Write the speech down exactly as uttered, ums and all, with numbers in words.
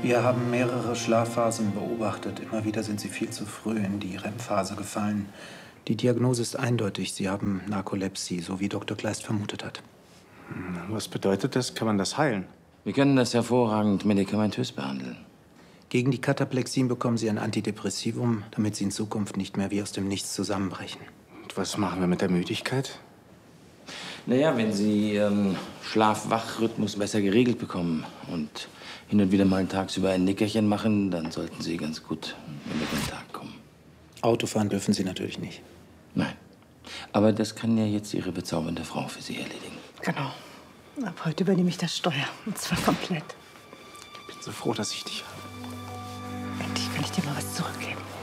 Wir haben mehrere Schlafphasen beobachtet. Immer wieder sind Sie viel zu früh in die R E M-Phase gefallen. Die Diagnose ist eindeutig. Sie haben Narkolepsie, so wie Doktor Kleist vermutet hat. Was bedeutet das? Kann man das heilen? Wir können das hervorragend medikamentös behandeln. Gegen die Kataplexien bekommen Sie ein Antidepressivum, damit Sie in Zukunft nicht mehr wie aus dem Nichts zusammenbrechen. Und was machen wir mit der Müdigkeit? Naja, wenn Sie Ihren Schlaf-Wach-Rhythmus besser geregelt bekommen und hin und wieder mal tagsüber ein Nickerchen machen, dann sollten Sie ganz gut mit dem Tag kommen. Autofahren dürfen Sie natürlich nicht. Nein. Aber das kann ja jetzt Ihre bezaubernde Frau für Sie erledigen. Genau. Ab heute übernehme ich das Steuer. Und zwar komplett. Ich bin so froh, dass ich dich habe. Endlich kann ich dir mal was zurückgeben.